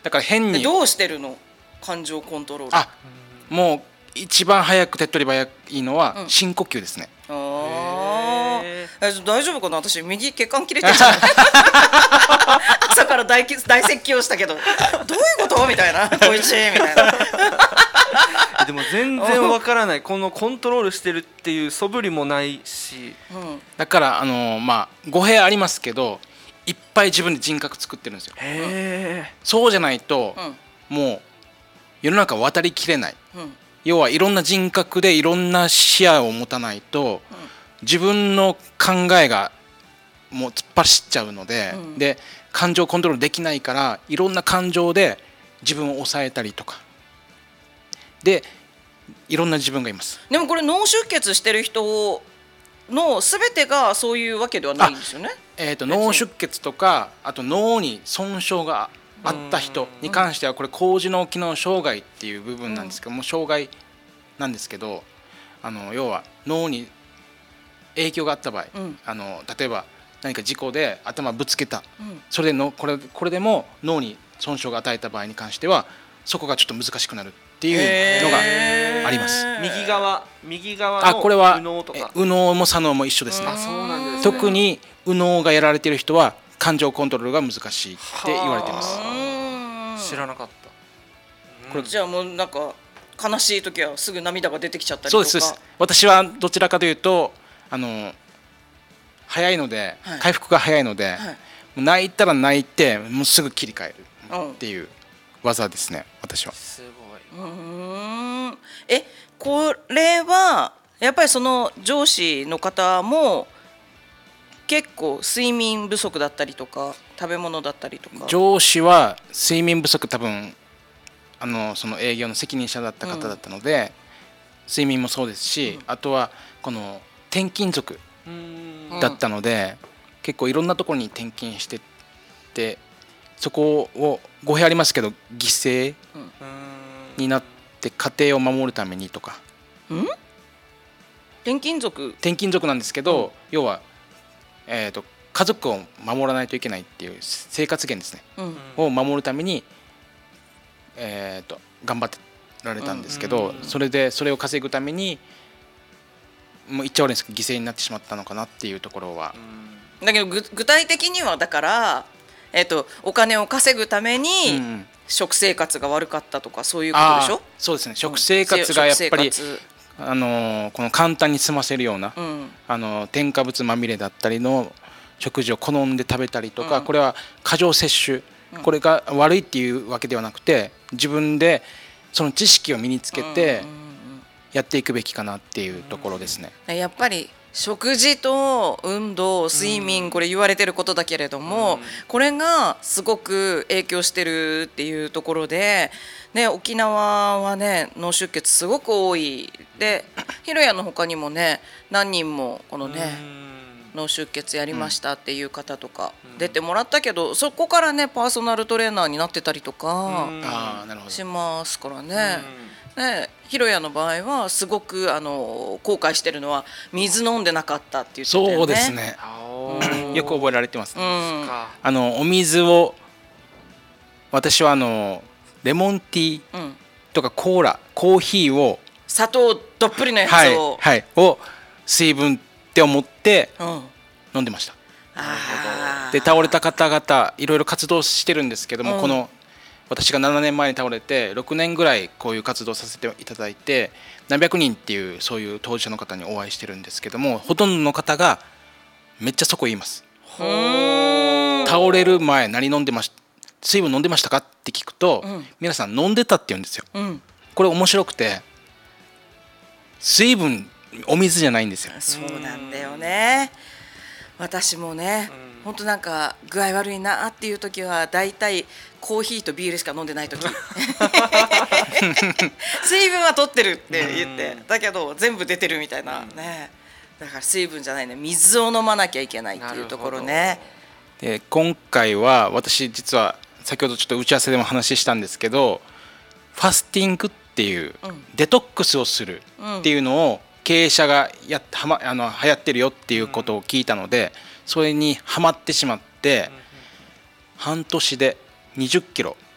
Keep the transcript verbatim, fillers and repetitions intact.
だから変にどうしてるの感情コントロール。 あもう一番早く手っ取り早いのは深呼吸ですね、 うん、あえ大丈夫かな私右血管切れてるじゃん朝から 大, 大説教したけどどういうことみたいなこいちみたいなでも全然わからないこのコントロールしてるっていう素振りもないし、 うん、だからあのまあ語弊ありますけどいっぱい自分で人格作ってるんですよ。 へそうじゃないと、うん、もう世の中渡りきれない、うん、要はいろんな人格でいろんな視野を持たないと、うん、自分の考えがもう突っ走っちゃうので、うん、で感情コントロールできないからいろんな感情で自分を抑えたりとかでいろんな自分がいます。 でもこれ脳出血してる人の全てがそういうわけではないんですよね。 えー、と脳出血とかあと脳に損傷があった人に関してはこれ高次脳機能障害っていう部分なんですけども、障害なんですけどあの要は脳に影響があった場合、うん、あの例えば何か事故で頭ぶつけた、うん、それでのこれこれでも脳に損傷が与えた場合に関してはそこがちょっと難しくなるっていうのがあります。 右側右側の右脳とか右脳も左脳も一緒ですね。 あそうなんですね。 特に右脳がやられている人は感情コントロールが難しいって言われています。 知らなかった、 うん、これじゃあもうなんか悲しい時はすぐ涙が出てきちゃったりとか。 そうです。私はどちらかというとあの早いので、はい、回復が早いので、はい、もう泣いたら泣いてもうすぐ切り替えるっていう技ですね、私は。 すごい。うーんえこれはやっぱりその上司の方も結構睡眠不足だったりとか食べ物だったりとか。 上司は睡眠不足多分あのその営業の責任者だった方だったので、うん、睡眠もそうですし、うん、あとはこの転勤族だったので、うん、結構いろんなところに転勤してってそこを語弊ありますけど犠牲になって家庭を守るためにとか、 うん、転勤族転勤族なんですけど、うん、要は、えーと、家族を守らないといけないっていう生活源ですね、うん、を守るために、えーと、頑張ってられたんですけど、うん、それでそれを稼ぐためにもう言っちゃ悪いんですけど犠牲になってしまったのかなっていうところは、 うん、だけど具体的にはだから、えーと、お金を稼ぐために、うん、食生活が悪かったとかそういうことでしょ。 そうですね。食生活がやっぱり、うん、あのこの簡単に済ませるような、うん、あの添加物まみれだったりの食事を好んで食べたりとか、うん、これは過剰摂取、うん、これが悪いっていうわけではなくて自分でその知識を身につけてやっていくべきかなっていうところですね。 やっぱり食事と運動睡眠これ言われてることだけれども、うん、これがすごく影響してるっていうところで、ね、沖縄はね脳出血すごく多いで広谷の他にもね何人もこのね、うん、脳出血やりましたっていう方とか出てもらったけど、うん、そこからねパーソナルトレーナーになってたりとかしますからね。ね、広谷の場合はすごくあの後悔してるのは水飲んでなかったって言ってたよね。 そうですね、うん、よく覚えられてます、ね、うん、あのお水を私はあのレモンティーとかコーラ、コーヒーを砂糖どっぷりのやつを、 はいはい、を水分って思って飲んでました、うん、で倒れた方々いろいろ活動してるんですけども、うん、この私がななねんまえに倒れてろくねんぐらいこういう活動させていただいて何百人っていうそういう当事者の方にお会いしてるんですけども、ほとんどの方がめっちゃそこ言います。倒れる前何飲んでまし水分飲んでましたかって聞くと、うん、皆さん飲んでたって言うんですよ、うん、これ面白くて水分お水じゃないんですよ。 そうなんだよね。私もね、うん、本当なんか具合悪いなっていう時はだいたいコーヒーとビールしか飲んでない時水分は取ってるって言ってだけど全部出てるみたいなね、だから水分じゃないね水を飲まなきゃいけないっていうところね。 で今回は私実は先ほどちょっと打ち合わせでも話したんですけどファスティングっていうデトックスをするっていうのを経営者がやはまあの流行ってるよっていうことを聞いたのでそれにハマってしまって半年でにじゅっキロ